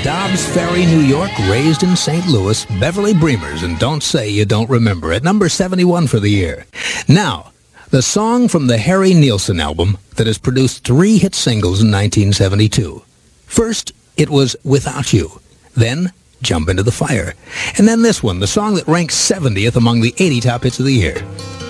Dobbs Ferry, New York, raised in St. Louis, Beverly Breamers, and Don't Say You Don't Remember, at number 71 for the year. Now, the song from the Harry Nilsson album that has produced 3 hit singles in 1972. First, it was Without You. Then, Jump Into the Fire. And then this one, the song that ranks 70th among the 80 top hits of the year.